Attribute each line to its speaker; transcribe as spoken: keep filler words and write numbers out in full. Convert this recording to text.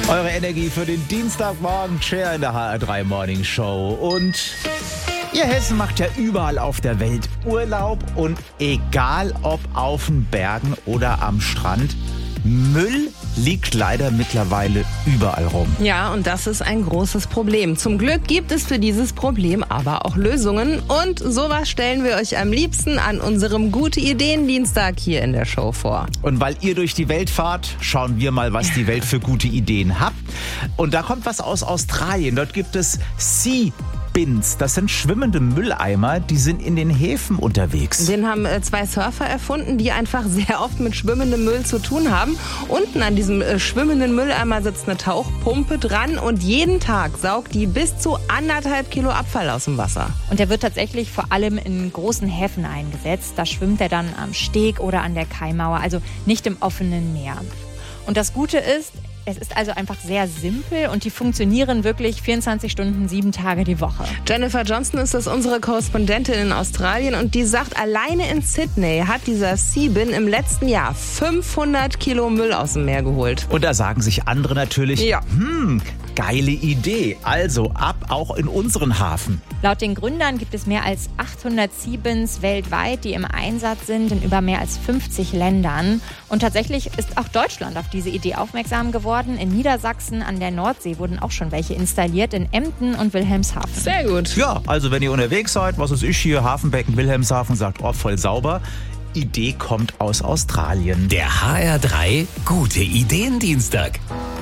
Speaker 1: Eure Energie für den Dienstagmorgen, Cher in der H R drei Morning Show. Und ihr Hessen macht ja überall auf der Welt Urlaub. Und egal ob auf den Bergen oder am Strand, Müll liegt leider mittlerweile überall rum.
Speaker 2: Ja, und das ist ein großes Problem. Zum Glück gibt es für dieses Problem aber auch Lösungen. Und sowas stellen wir euch am liebsten an unserem Gute-Ideen-Dienstag hier in der Show vor.
Speaker 1: Und weil ihr durch die Welt fahrt, schauen wir mal, was die Welt für gute Ideen hat. Und da kommt was aus Australien. Dort gibt es Sea Bins. Das sind schwimmende Mülleimer, die sind in den Häfen unterwegs.
Speaker 2: Den haben äh, zwei Surfer erfunden, die einfach sehr oft mit schwimmendem Müll zu tun haben. Unten an diesem äh, schwimmenden Mülleimer sitzt eine Tauchpumpe dran und jeden Tag saugt die bis zu anderthalb Kilo Abfall aus dem Wasser.
Speaker 3: Und der wird tatsächlich vor allem in großen Häfen eingesetzt. Da schwimmt er dann am Steg oder an der Kaimauer, also nicht im offenen Meer. Und das Gute ist, es ist also einfach sehr simpel und die funktionieren wirklich vierundzwanzig Stunden, sieben Tage die Woche.
Speaker 2: Jennifer Johnston ist das unsere Korrespondentin in Australien und die sagt, alleine in Sydney hat dieser Sea-Bin im letzten Jahr fünfhundert Kilo Müll aus dem Meer geholt.
Speaker 1: Und da sagen sich andere natürlich,
Speaker 2: ja.
Speaker 1: hm, geile Idee. Also ab auch in unseren Hafen.
Speaker 3: Laut den Gründern gibt es mehr als achthundert Sea-Bins weltweit, die im Einsatz sind in über mehr als fünfzig Ländern. Und tatsächlich ist auch Deutschland auf diese Idee aufmerksam geworden. In Niedersachsen an der Nordsee wurden auch schon welche installiert, in Emden und Wilhelmshaven.
Speaker 2: Sehr gut.
Speaker 1: Ja, also wenn ihr unterwegs seid, was ist ich hier, Hafenbecken, Wilhelmshaven, sagt, oh, voll sauber. Idee kommt aus Australien.
Speaker 4: Der H R drei Gute-Ideen-Dienstag.